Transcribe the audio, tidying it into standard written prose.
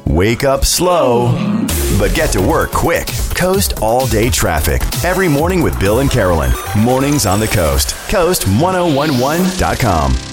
Wake up slow, but get to work quick. Coast all-day traffic. Every morning with Bill and Carolyn. Mornings on the Coast. Coast1011.com.